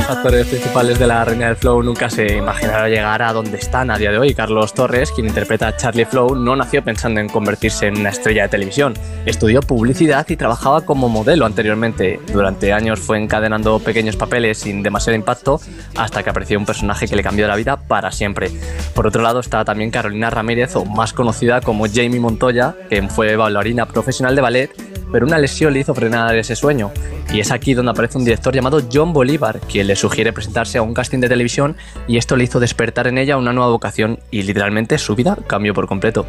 los actores principales de La Reina del Flow nunca se imaginaron llegar a donde están a día de hoy. Carlos Torres, quien interpreta a Charlie Flow, no nació pensando en convertirse en una estrella de televisión. Estudió publicidad y trabajaba como modelo anteriormente. Durante años fue encadenando pequeños papeles sin demasiado impacto hasta que apareció un personaje que le cambió la vida para siempre. Por otro lado está también Carolina Ramírez, o más conocida como Jamie Montoya, quien fue bailarina profesional de ballet, pero una lesión le hizo frenar ese sueño. Y es aquí donde aparece un director llamado John Bolívar, quien le sugiere presentarse a un casting de televisión, y esto le hizo despertar en ella una nueva vocación y literalmente su vida cambió por completo.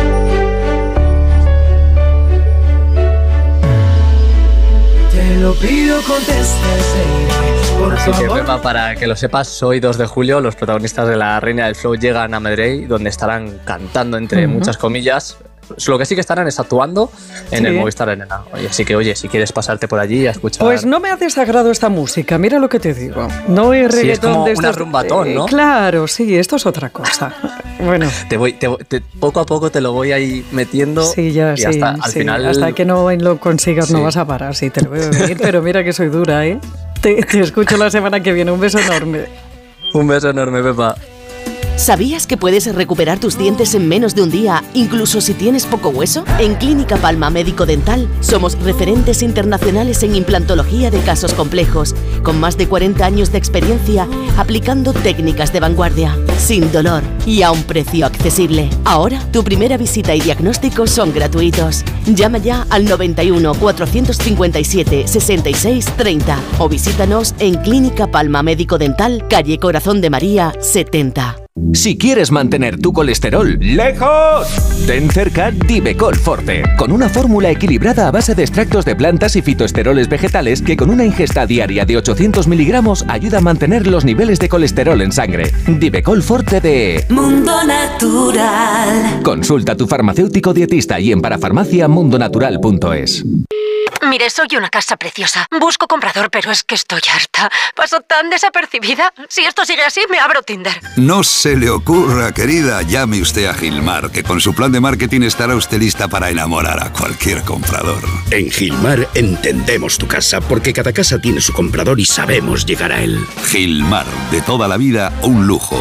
Te lo pido, contestes. Así que, Pepa, para que lo sepas, hoy 2 de julio los protagonistas de La Reina del Flow llegan a Madrid, donde estarán cantando entre muchas comillas. Lo que sí que estarán es actuando en el Movistar Arena. Así que, oye, si quieres pasarte por allí a escuchar... Pues no me ha desagrado esta música, mira lo que te digo. No es reggaetón, sí, es como de estos, una rumbatón, ¿no? Claro, sí, esto es otra cosa. Bueno. Poco a poco te lo voy ahí metiendo. Sí, ya, y hasta, al final... hasta que no lo consigas no vas a parar. Sí, te lo veo venir, pero mira que soy dura, ¿eh? Te escucho la semana que viene. Un beso enorme. Un beso enorme, Pepa. ¿Sabías que puedes recuperar tus dientes en menos de un día, incluso si tienes poco hueso? En Clínica Palma Médico Dental somos referentes internacionales en implantología de casos complejos, con más de 40 años de experiencia aplicando técnicas de vanguardia, sin dolor y a un precio accesible. Ahora, tu primera visita y diagnóstico son gratuitos. Llama ya al 91 457 66 30 o visítanos en Clínica Palma Médico Dental, calle Corazón de María 70. Si quieres mantener tu colesterol lejos, ten cerca Divecol Forte, con una fórmula equilibrada a base de extractos de plantas y fitoesteroles vegetales que con una ingesta diaria de 800 miligramos ayuda a mantener los niveles de colesterol en sangre. Divecol Forte de Mundo Natural. Consulta a tu farmacéutico dietista y en parafarmaciamundonatural.es. Mire, soy una casa preciosa. Busco comprador, pero es que estoy harta. Paso tan desapercibida. Si esto sigue así, me abro Tinder. No se le ocurra, querida. Llame usted a Gilmar, que con su plan de marketing estará usted lista para enamorar a cualquier comprador. En Gilmar entendemos tu casa, porque cada casa tiene su comprador y sabemos llegar a él. Gilmar, de toda la vida, un lujo.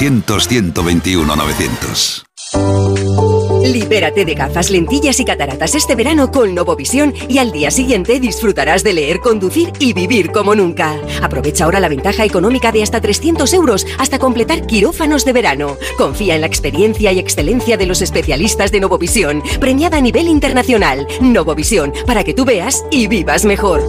900-121-900. Libérate de gafas, lentillas y cataratas este verano con Novovisión y al día siguiente disfrutarás de leer, conducir y vivir como nunca. Aprovecha ahora la ventaja económica de hasta 300 euros hasta completar quirófanos de verano. Confía en la experiencia y excelencia de los especialistas de Novovisión, premiada a nivel internacional. Novovisión, para que tú veas y vivas mejor.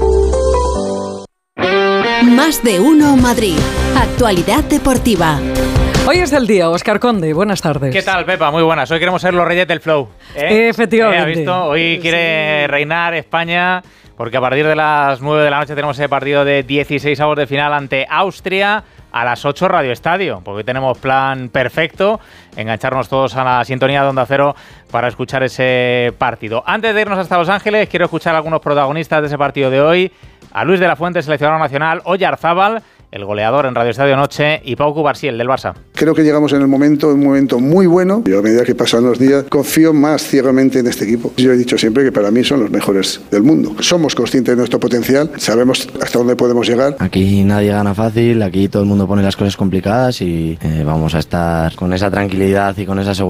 Más de uno Madrid. Actualidad deportiva. Hoy es el día, Óscar Conde, buenas tardes. ¿Qué tal, Pepa? Muy buenas. Hoy queremos ser los reyes del flow. Efectivamente. ¿Has visto? Hoy quiere reinar España, porque a partir de las 9 de la noche tenemos ese partido de 16avos de final ante Austria. A las 8 Radio Estadio, porque hoy tenemos plan perfecto, engancharnos todos a la sintonía de Onda Cero para escuchar ese partido. Antes de irnos hasta Los Ángeles, quiero escuchar a algunos protagonistas de ese partido de hoy. A Luis de la Fuente, seleccionador nacional, Oyarzábal, el goleador en Radio Estadio Noche, y Pau Cubarsí, el del Barça. Creo que llegamos en un momento muy bueno. Yo a medida que pasan los días confío más ciegamente en este equipo. Yo he dicho siempre que para mí son los mejores del mundo. Somos conscientes de nuestro potencial, sabemos hasta dónde podemos llegar. Aquí nadie gana fácil, aquí todo el mundo pone las cosas complicadas y vamos a estar con esa tranquilidad y con esa seguridad